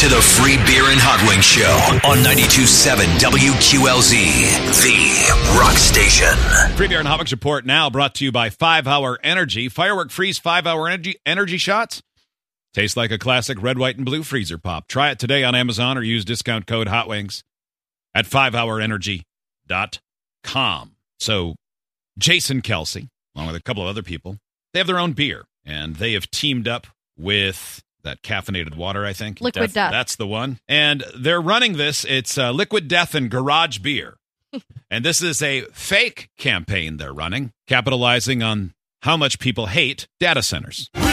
the Free Beer and Hot Wings Show on 92.7 WQLZ, the rock station. Free Beer and Hot Wings Report now brought to you by 5 Hour Energy. Firework Freeze 5 Hour Energy shots. Tastes like a classic red, white, and blue freezer pop. Try it today on Amazon or use discount code HOTWINGS at 5hourenergy.com. So Jason Kelsey, along with a couple of other people, they have their own beer, and they have teamed up with that caffeinated water, I think. Liquid Death. That's the one. And they're running this. It's Liquid Death and Garage Beer. And this is a fake campaign they're running, capitalizing on how much people hate data centers. We